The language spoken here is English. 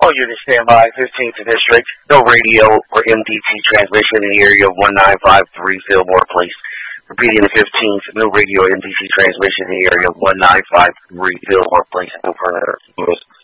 All units stand by, 15th District. No radio or MDT transmission in the area of 1953 Fillmore Place. Repeating the 15th, no radio or MDT transmission in the area of 1953 Fillmore Place. No further.